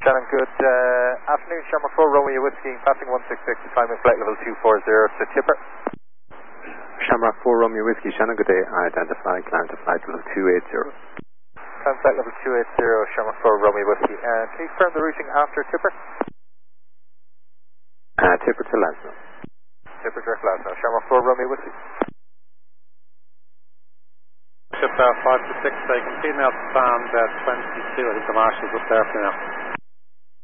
Shannon, good afternoon. Shamrock 4 Romeo Whiskey, passing 166, climbing flight level 240 to Tipper. Shamrock 4 Romeo Whiskey, Shannon, good day. Identify, climb to flight level 280. Climb flight level 280, Shamrock 4 Romeo Whiskey. Can you confirm the routing after Tipper? Tipper to Lasno. Tipper direct Lasno. Shamrock 4 Romeo Whiskey. Ship 5 to 6, they can see now stand 22, I think the marshal's up there for now.